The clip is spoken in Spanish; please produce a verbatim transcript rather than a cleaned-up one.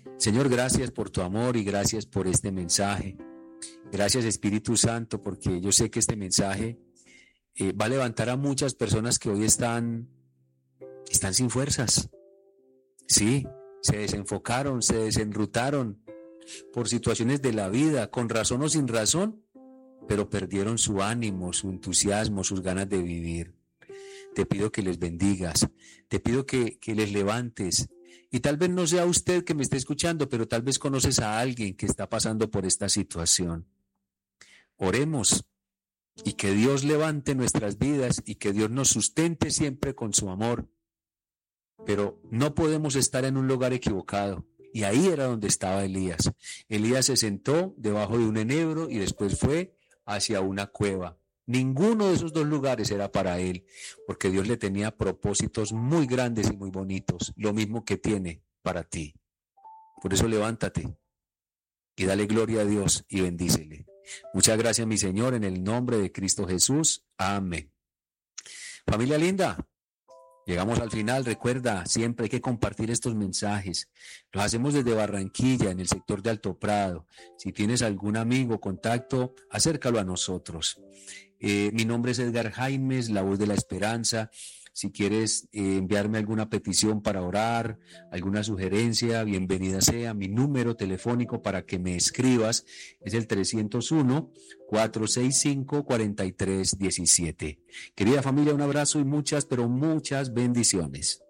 Señor, gracias por tu amor y gracias por este mensaje. Gracias, Espíritu Santo, porque yo sé que este mensaje eh, va a levantar a muchas personas que hoy están, están sin fuerzas. Sí, se desenfocaron, se desenrutaron por situaciones de la vida, con razón o sin razón, pero perdieron su ánimo, su entusiasmo, sus ganas de vivir. Te pido que les bendigas, te pido que, que les levantes. Y tal vez no sea usted que me esté escuchando, pero tal vez conoces a alguien que está pasando por esta situación. Oremos y que Dios levante nuestras vidas y que Dios nos sustente siempre con su amor. Pero no podemos estar en un lugar equivocado. Y ahí era donde estaba Elías. Elías se sentó debajo de un enebro y después fue hacia una cueva. Ninguno de esos dos lugares era para él, porque Dios le tenía propósitos muy grandes y muy bonitos, lo mismo que tiene para ti. Por eso levántate y dale gloria a Dios y bendícele. Muchas gracias, mi Señor, en el nombre de Cristo Jesús. Amén. Familia linda, llegamos al final. Recuerda, siempre hay que compartir estos mensajes. Los hacemos desde Barranquilla, en el sector de Alto Prado. Si tienes algún amigo, contacto, acércalo a nosotros. Eh, mi nombre es Edgar Jaimes, la voz de la esperanza. Si quieres eh, enviarme alguna petición para orar, alguna sugerencia, bienvenida sea. Mi número telefónico para que me escribas es el trescientos uno, cuatrocientos sesenta y cinco, cuarenta y tres diecisiete. Querida familia, un abrazo y muchas, pero muchas bendiciones.